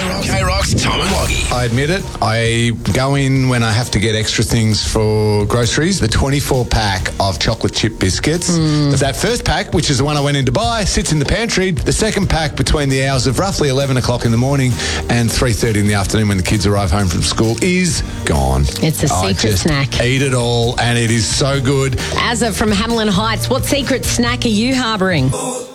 K-Rock's Tom and Loggy. I admit it. I go in when I have to get extra things for groceries. The 24-pack of chocolate chip biscuits. That first pack, which is the one I went in to buy, sits in the pantry. The second pack between the hours of roughly 11 o'clock in the morning and 3:30 in the afternoon when the kids arrive home from school is gone. It's a I secret just snack. Eat it all, and it is so good. Azza from Hamlin Heights, what secret snack are you harbouring?